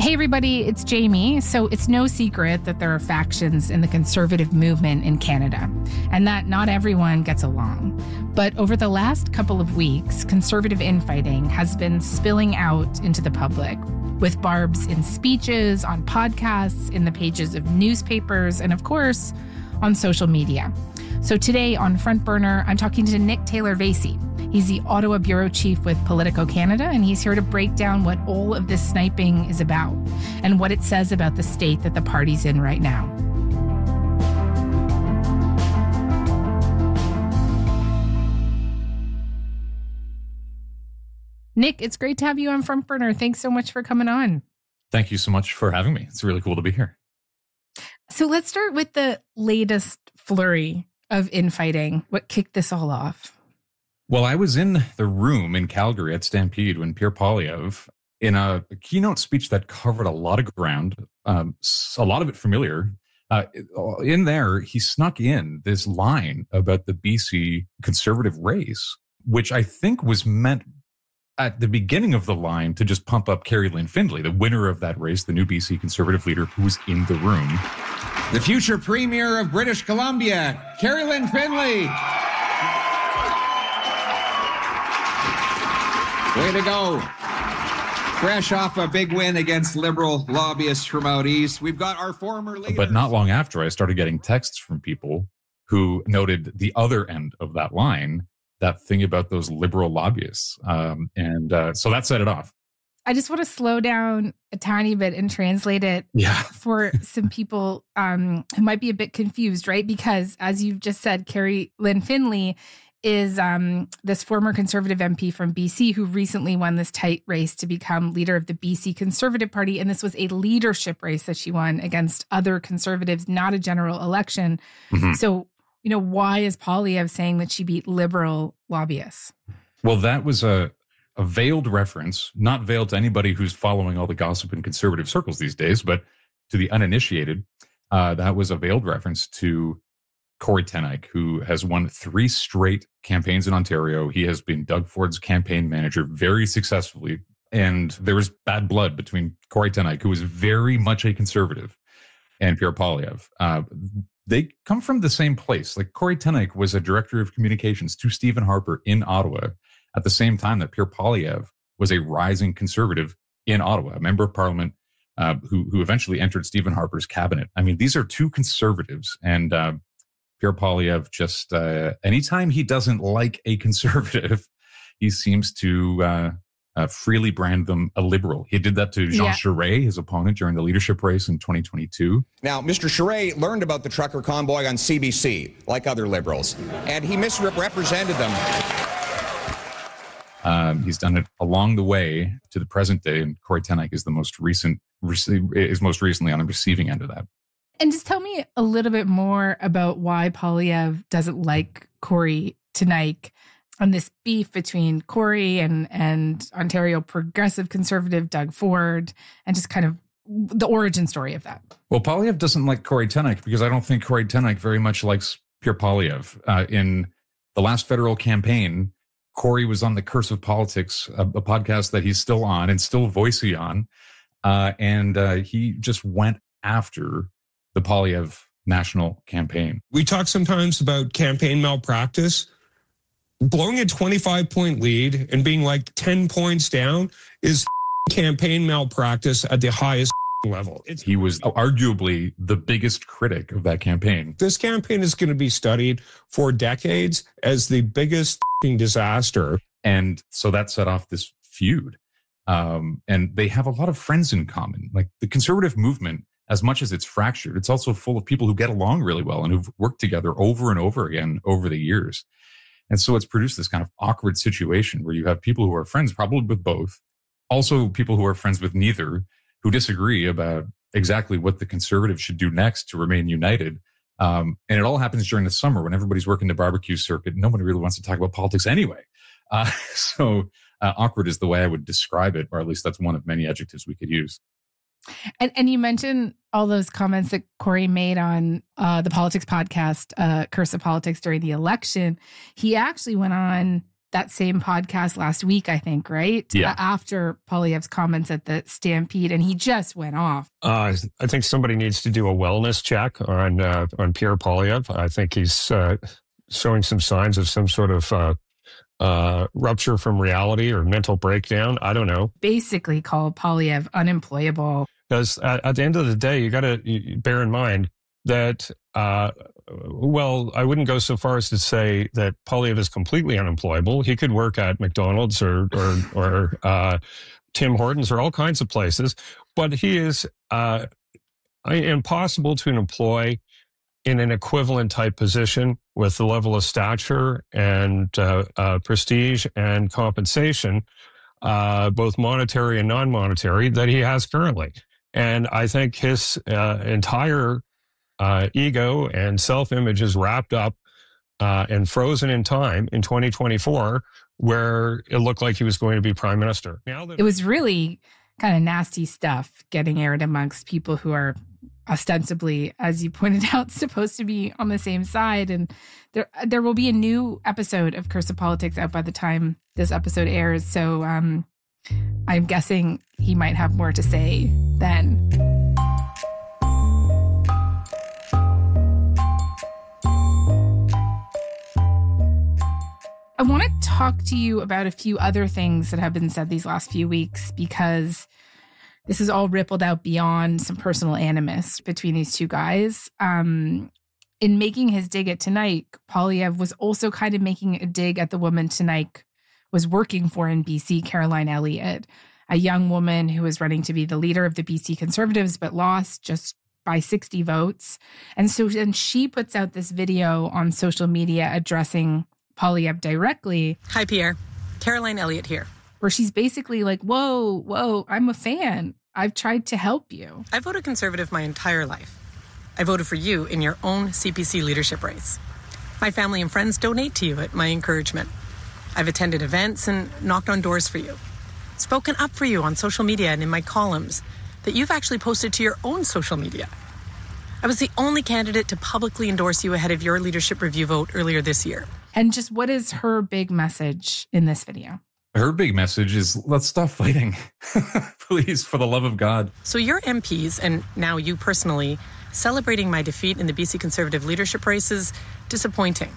Hey everybody, it's Jamie. So it's no secret that there are factions in the conservative movement in Canada and that not everyone gets along. But over the last couple of weeks, conservative infighting has been spilling out into the public with barbs in speeches, on podcasts, in the pages of newspapers, and of course, on social media. So today on Front Burner, I'm talking to Nick Taylor-Vasey. He's the Ottawa Bureau Chief with Politico Canada, and he's here to break down what all of this sniping is about and what it says about the state that the party's in right now. Nick, it's great to have you on Front Burner. Thanks so much for coming on. Thank you so much for having me. It's really cool to be here. So let's start with the latest flurry of infighting. What kicked this all off? Well, I was in the room in Calgary at Stampede when Pierre Poilievre, in a keynote speech that covered a lot of ground, a lot of it familiar, in there, he snuck in this line about the BC Conservative race, which I think was meant at the beginning of the line to just pump up Carrie Lynn Findlay, the winner of that race, the new BC Conservative leader who was in the room. The future Premier of British Columbia, Carrie Lynn Findlay. Way to go. Fresh off a big win against Liberal lobbyists from out east. We've got our former leaders. But not long after, I started getting texts from people who noted the other end of that line, that thing about those Liberal lobbyists. So that set it off. I just want to slow down a tiny bit and translate it for some people who might be a bit confused, right? Because as you've just said, Carrie Lynn Findlay is this former Conservative MP from BC who recently won this tight race to become leader of the BC Conservative Party. And this was a leadership race that she won against other Conservatives, not a general election. Mm-hmm. So, why is Poilievre saying that she beat Liberal lobbyists? Well, that was a veiled reference, not veiled to anybody who's following all the gossip in conservative circles these days, but to the uninitiated, that was a veiled reference to Corey Teneycke, who has won 3 straight campaigns in Ontario. He has been Doug Ford's campaign manager very successfully. And there was bad blood between Corey Teneycke, who was very much a conservative, and Pierre Poilievre. They come from the same place. Like Corey Teneycke was a director of communications to Stephen Harper in Ottawa at the same time that Pierre Poilievre was a rising conservative in Ottawa, a member of parliament who eventually entered Stephen Harper's cabinet. I mean, these are two conservatives, and Pierre Poilievre just, anytime he doesn't like a conservative, he seems to freely brand them a liberal. He did that to Jean Charest, his opponent, during the leadership race in 2022. Now, Mr. Charest learned about the trucker convoy on CBC, like other liberals, and he misrepresented them. He's done it along the way to the present day, and Corey Teneycke is most recently on the receiving end of that. And just tell me a little bit more about why Poilievre doesn't like Corey Teneycke on this beef between Corey and Ontario progressive conservative Doug Ford, and just kind of the origin story of that. Well, Poilievre doesn't like Corey Teneycke because I don't think Corey Teneycke very much likes Pierre Poilievre. In the last federal campaign, Corey was on The Curse of Politics, a podcast that he's still on and still voicey on. And he just went after the Poilievre national campaign. We talk sometimes about campaign malpractice. Blowing a 25-point lead and being like 10 points down is campaign malpractice at the highest level. He was arguably the biggest critic of that campaign. This campaign is going to be studied for decades as the biggest disaster. And so that set off this feud. And they have a lot of friends in common. Like the conservative movement, as much as it's fractured, it's also full of people who get along really well and who've worked together over and over again over the years. And so it's produced this kind of awkward situation where you have people who are friends probably with both, also people who are friends with neither, who disagree about exactly what the conservatives should do next to remain united. And it all happens during the summer when everybody's working the barbecue circuit. Nobody really wants to talk about politics anyway. So awkward is the way I would describe it, or at least that's one of many adjectives we could use. And you mentioned all those comments that Corey made on the politics podcast, Curse of Politics, during the election. He actually went on that same podcast last week, I think, right? Yeah. After Poilievre's comments at the Stampede, and he just went off. I think somebody needs to do a wellness check on Pierre Poilievre. I think he's showing some signs of some sort of rupture from reality or mental breakdown. I don't know. Basically called Poilievre unemployable. Because at the end of the day, you got to bear in mind that, well, I wouldn't go so far as to say that Poilievre is completely unemployable. He could work at McDonald's or Tim Hortons or all kinds of places, but he is impossible to employ in an equivalent type position with the level of stature and prestige and compensation, both monetary and non-monetary, that he has currently. And I think his entire ego and self-image is wrapped up and frozen in time in 2024, where it looked like he was going to be prime minister. It was really kind of nasty stuff getting aired amongst people who are ostensibly, as you pointed out, supposed to be on the same side. And there will be a new episode of Curse of Politics out by the time this episode airs. So I'm guessing he might have more to say then. I want to talk to you about a few other things that have been said these last few weeks, because this has all rippled out beyond some personal animus between these two guys. In making his dig at Tonight, Poilievre was also kind of making a dig at the woman Tonight was working for in BC, Caroline Elliott, a young woman who was running to be the leader of the BC Conservatives, but lost just by 60 votes. And so then she puts out this video on social media addressing Poilievre directly. Hi, Pierre. Caroline Elliott here. Where she's basically like, whoa, I'm a fan. I've tried to help you. I voted Conservative my entire life. I voted for you in your own CPC leadership race. My family and friends donate to you at my encouragement. I've attended events and knocked on doors for you. Spoken up for you on social media and in my columns that you've actually posted to your own social media. I was the only candidate to publicly endorse you ahead of your leadership review vote earlier this year. And just what is her big message in this video? Her big message is, let's stop fighting. Please, for the love of God. So your MPs, and now you personally, celebrating my defeat in the BC Conservative leadership race is disappointing.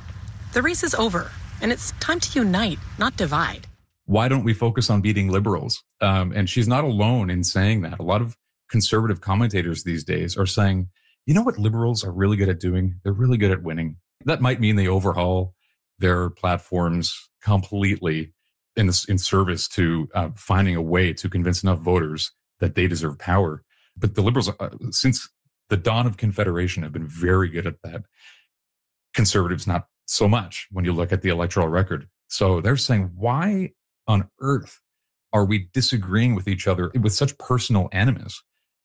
The race is over, and it's time to unite, not divide. Why don't we focus on beating liberals? And she's not alone in saying that. A lot of conservative commentators these days are saying, you know what liberals are really good at doing? They're really good at winning. That might mean they overhaul their platforms completely in service to finding a way to convince enough voters that they deserve power. But the liberals, since the dawn of Confederation, have been very good at that. Conservatives, not so much when you look at the electoral record. So they're saying, why on earth are we disagreeing with each other with such personal animus?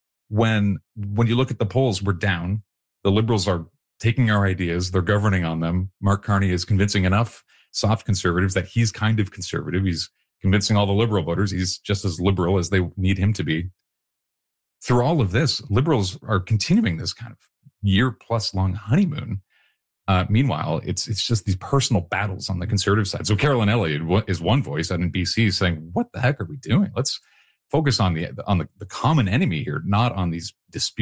When you look at the polls, we're down. The liberals are taking our ideas, they're governing on them. Mark Carney is convincing enough soft conservatives that he's kind of conservative. He's convincing all the liberal voters he's just as liberal as they need him to be. Through all of this, liberals are continuing this kind of year-plus long honeymoon. Meanwhile, it's just these personal battles on the conservative side. So Caroline Elliott is one voice out in BC saying, what the heck are we doing? Let's focus on the common enemy here, not on these disputes.